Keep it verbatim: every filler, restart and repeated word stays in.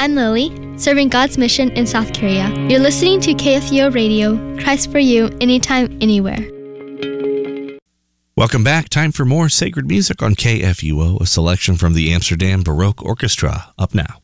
I'm Lily, serving God's mission in South Korea. You're listening to K F U O Radio, Christ for you, anytime, anywhere. Welcome back. Time for more sacred music on K F U O, a selection from the Amsterdam Baroque Orchestra. Up now.